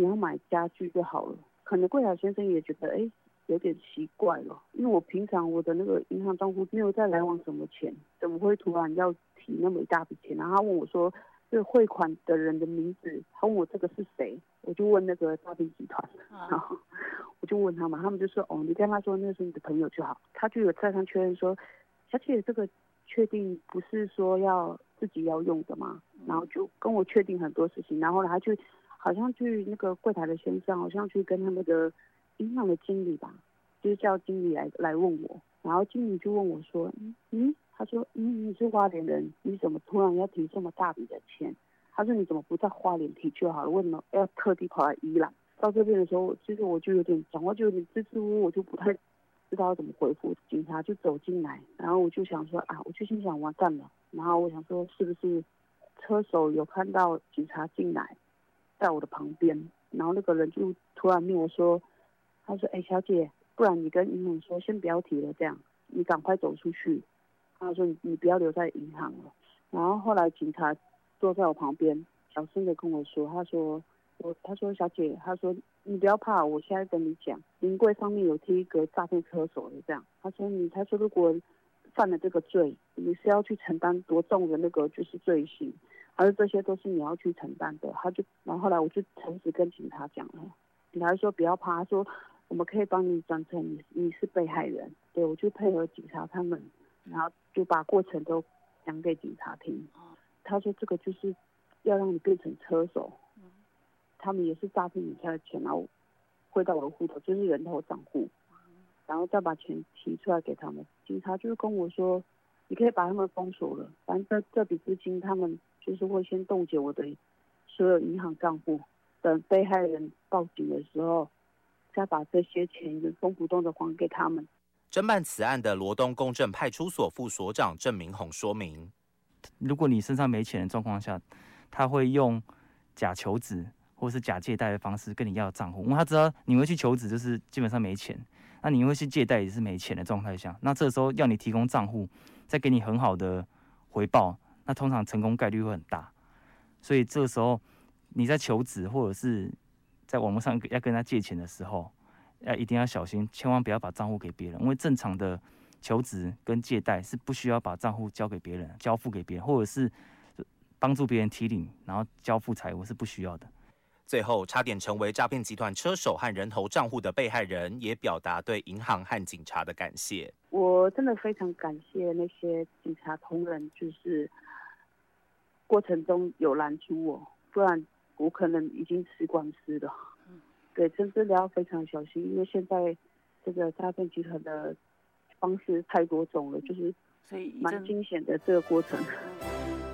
你要买家具就好了。可能柜台先生也觉得有点奇怪了，因为我平常我的那个银行账户没有在来往什么钱，怎么会突然要提那么一大笔钱？然后他问我说这个汇款的人的名字，他问我这个是谁，我就问那个诈骗集团，然后我就问他嘛，他们就说你跟他说那是你的朋友就好。他就有再三确认说，小姐这个确定不是说要自己要用的吗？然后就跟我确定很多事情，然后他就好像去那个柜台的先生，好像去跟他们的银行的经理吧，就是叫经理来问我，然后经理就问我说，他说，你是花莲人，你怎么突然要提这么大笔的钱？他说你怎么不在花莲提就好了，为什么要特地跑来宜兰？到这边的时候，其实我就有点讲话就有点支支吾吾，我就不太知道要怎么回复。警察就走进来，然后我就想说我就心想完蛋了，然后我想说是不是车手有看到警察进来，在我的旁边，然后那个人就突然命我说，他说小姐，不然你跟银行说先不要提了，这样你赶快走出去。他说你不要留在银行了。然后后来警察坐在我旁边，小声的跟我说，他说小姐，他说你不要怕，我现在跟你讲，临柜上面有贴一个诈骗车手的这样。他说如果犯了这个罪，你是要去承担多重的那个就是罪行，他说这些都是你要去承担的。然后后来我就诚实跟警察讲了，警察说不要怕，他说我们可以帮你转成你是被害人。对，我就配合警察他们，然后就把过程都讲给警察听。他说这个就是要让你变成车手，他们也是诈骗你家的钱，然后汇到我的户头，就是人头账户，然后再把钱提出来给他们。警察就是跟我说，你可以把他们封锁了，反正这笔资金他们就是会先冻结我的所有银行账户，等被害人报警的时候，再把这些钱原封不动的还给他们。 侦办此案的罗东公正派出所副所长郑明宏说明， 如果你身上没钱的状况下，他会用假求职或是假借贷的方式跟你要账户，因为他知道你会去求职就是基本上没钱，那你会去借贷也是没钱的状态下，那这时候要你提供账户，再给你很好的回报，那通常成功概率会很大。所以这个时候你在求职或者是在网络上要跟他借钱的时候，一定要小心，千万不要把账户给别人，因为正常的求职跟借贷是不需要把账户交给别人、交付给别人，或者是帮助别人提领，然后交付财物是不需要的。 最后，差点成为诈骗集团车手和人头账户的被害人，也表达对银行和警察的感谢。 我真的非常感谢那些警察同仁，就是过程中有拦住我，不然我可能已经吃官司了。对，真的要非常小心，因为现在这个诈骗集团的方式太多种了，就是蛮惊险的这个过程。